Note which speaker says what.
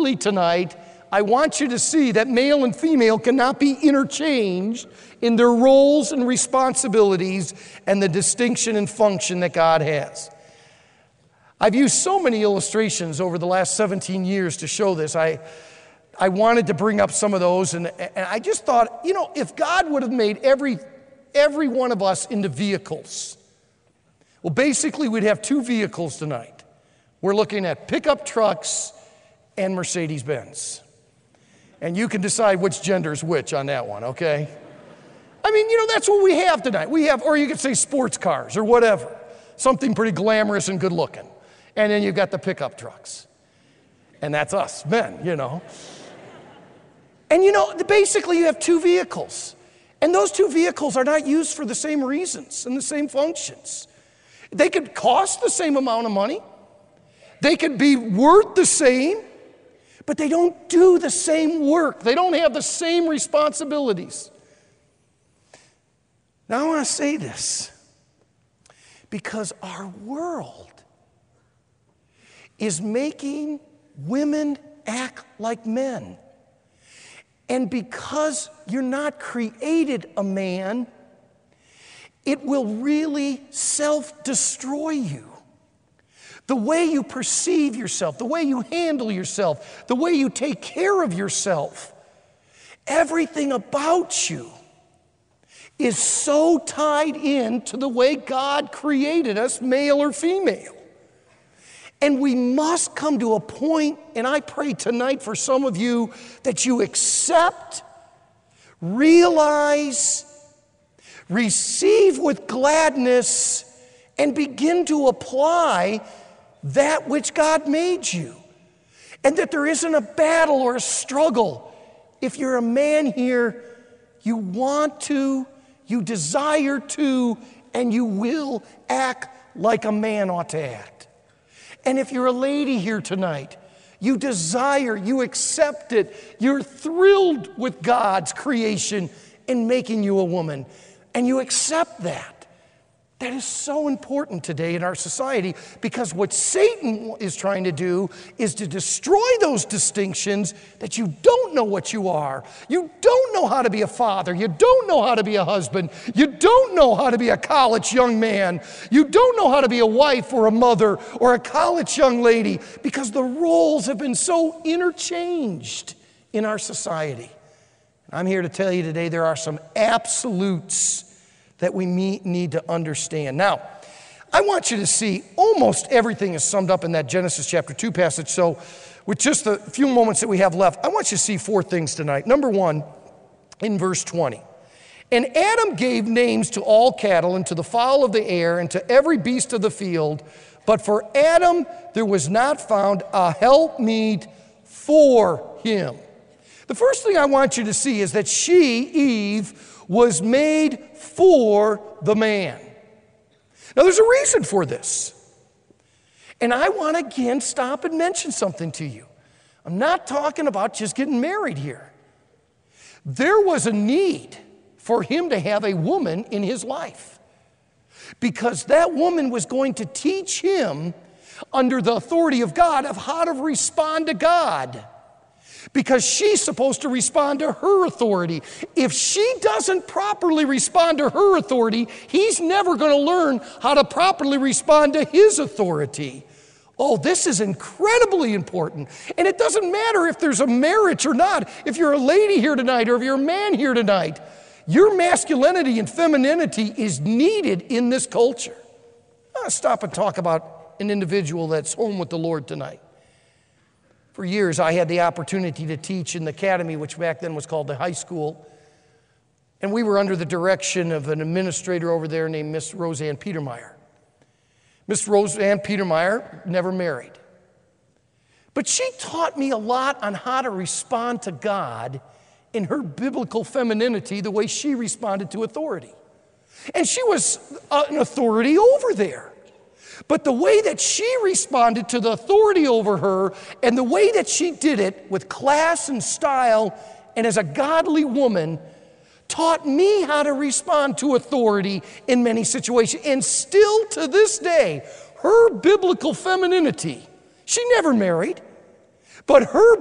Speaker 1: clearly tonight, I want you to see that male and female cannot be interchanged in their roles and responsibilities and the distinction and function that God has. I've used so many illustrations over the last 17 years to show this. I wanted to bring up some of those, and I just thought, if God would have made every one of us into vehicles, well, basically we'd have two vehicles tonight. We're looking at pickup trucks and Mercedes-Benz. And you can decide which gender's which on that one, okay? I mean, that's what we have tonight. We have, or you could say sports cars or whatever. Something pretty glamorous and good looking. And then you've got the pickup trucks. And that's us, men, And basically you have two vehicles. And those two vehicles are not used for the same reasons and the same functions. They could cost the same amount of money. They could be worth the same, but they don't do the same work. They don't have the same responsibilities. Now I want to say this, because our world is making women act like men. And because you're not created a man, it will really self-destroy you. The way you perceive yourself, the way you handle yourself, the way you take care of yourself, everything about you is so tied in to the way God created us, male or female. And we must come to a point, and I pray tonight for some of you, that you accept, realize, receive with gladness, and begin to apply that which God made you. And that there isn't a battle or a struggle. If you're a man here, you want to, you desire to, and you will act like a man ought to act. And if you're a lady here tonight, you desire, you accept it, you're thrilled with God's creation in making you a woman, and you accept that. That is so important today in our society, because what Satan is trying to do is to destroy those distinctions, that you don't know what you are. You don't know how to be a father. You don't know how to be a husband. You don't know how to be a college young man. You don't know how to be a wife or a mother or a college young lady, because the roles have been so interchanged in our society. I'm here to tell you today there are some absolutes that we need to understand. Now, I want you to see almost everything is summed up in that Genesis chapter 2 passage. So with just the few moments that we have left, I want you to see four things tonight. Number one, in verse 20. And Adam gave names to all cattle and to the fowl of the air and to every beast of the field. But for Adam there was not found a helpmeet for him. The first thing I want you to see is that she, Eve, was made for the man. Now there's a reason for this. And I want to again stop and mention something to you. I'm not talking about just getting married here. There was a need for him to have a woman in his life, because that woman was going to teach him under the authority of God of how to respond to God. Because she's supposed to respond to her authority. If she doesn't properly respond to her authority, he's never going to learn how to properly respond to his authority. Oh, this is incredibly important. And it doesn't matter if there's a marriage or not. If you're a lady here tonight or if you're a man here tonight, your masculinity and femininity is needed in this culture. I'll stop and talk about an individual that's home with the Lord tonight. For years, I had the opportunity to teach in the academy, which back then was called the high school. And we were under the direction of an administrator over there named Miss Roseanne Petermeyer. Miss Roseanne Petermeyer never married. But she taught me a lot on how to respond to God in her biblical femininity, the way she responded to authority. And she was an authority over there. But the way that she responded to the authority over her, and the way that she did it with class and style and as a godly woman, taught me how to respond to authority in many situations. And still to this day, her biblical femininity, she never married, but her